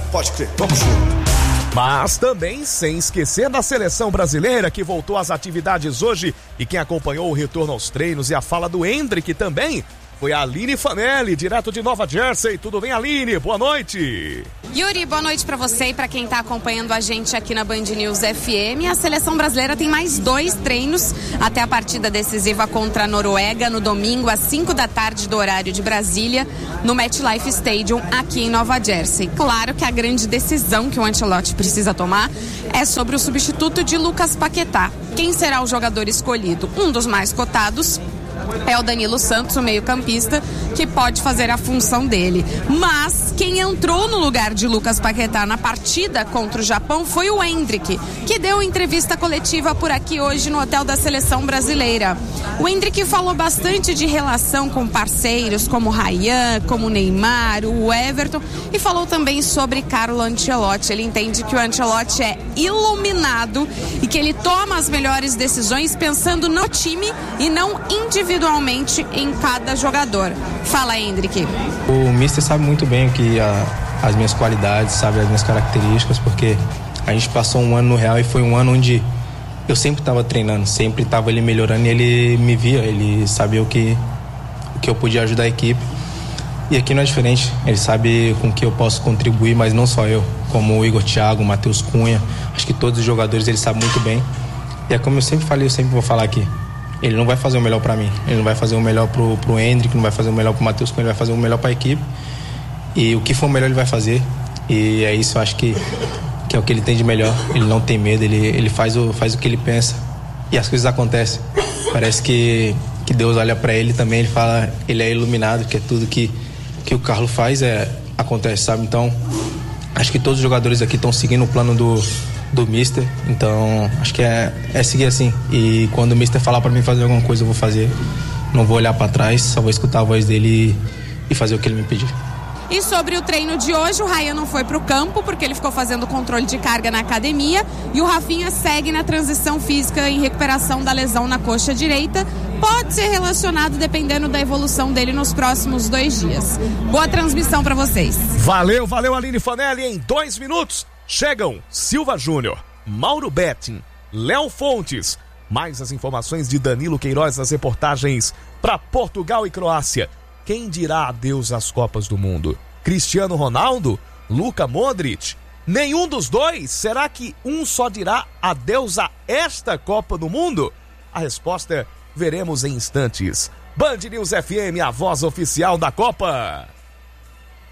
Pode crer, vamos junto. Mas também sem esquecer da seleção brasileira que voltou às atividades hoje, e quem acompanhou o retorno aos treinos e a fala do Hendrick também foi a Aline Fanelli, direto de Nova Jersey. Tudo bem, Aline? Boa noite. Yuri, boa noite para você e para quem está acompanhando a gente aqui na Band News FM. A seleção brasileira tem mais 2 treinos até a partida decisiva contra a Noruega no domingo às 5 da tarde do horário de Brasília, no MetLife Stadium aqui em Nova Jersey. Claro que a grande decisão que o Ancelotti precisa tomar é sobre o substituto de Lucas Paquetá. Quem será o jogador escolhido? Um dos mais cotados é o Danilo Santos, o meio-campista, que pode fazer a função dele. Mas quem entrou no lugar de Lucas Paquetá na partida contra o Japão foi o Hendrick, que deu entrevista coletiva por aqui hoje no hotel da seleção brasileira. O Hendrick falou bastante de relação com parceiros como o Ryan, como o Neymar, o Everton, e falou também sobre Carlo Ancelotti. Ele entende que o Ancelotti é iluminado e que ele toma as melhores decisões pensando no time e não individualmente em cada jogador. Fala, Hendrick. O Mister sabe muito bem o que as minhas qualidades, sabe as minhas características, porque a gente passou um ano no Real e foi um ano onde eu sempre estava treinando, sempre estava ali melhorando, e ele me via, ele sabia o que eu podia ajudar a equipe. E aqui não é diferente, ele sabe com que eu posso contribuir, mas não só eu, como o Igor Thiago, o Matheus Cunha, acho que todos os jogadores ele sabe muito bem. E é como eu sempre falei, eu sempre vou falar aqui, ele não vai fazer o melhor para mim, ele não vai fazer o melhor pro Hendrick, não vai fazer o melhor pro Matheus Cunha, ele vai fazer o melhor para a equipe. E o que for melhor ele vai fazer, e é isso, eu acho que é o que ele tem de melhor. Ele não tem medo, ele faz o que ele pensa e as coisas acontecem. Parece que Deus olha para ele também, ele fala, ele é iluminado, que é tudo que o Carlos faz acontece, sabe? Então acho que todos os jogadores aqui estão seguindo o plano do Mister, então acho que é seguir assim, e quando o Mister falar para mim fazer alguma coisa eu vou fazer, não vou olhar para trás, só vou escutar a voz dele e fazer o que ele me pedir. E sobre o treino de hoje, o Ryan não foi para o campo porque ele ficou fazendo controle de carga na academia, e o Rafinha segue na transição física em recuperação da lesão na coxa direita. Pode ser relacionado dependendo da evolução dele nos próximos 2 dias. Boa transmissão para vocês. Valeu, Aline Fanelli. Em 2 minutos chegam Silva Júnior, Mauro Betting, Léo Fontes. Mais as informações de Danilo Queiroz nas reportagens para Portugal e Croácia. Quem dirá adeus às Copas do Mundo? Cristiano Ronaldo? Luka Modric? Nenhum dos dois? Será que um só dirá adeus a esta Copa do Mundo? A resposta veremos em instantes. Band News FM, a voz oficial da Copa.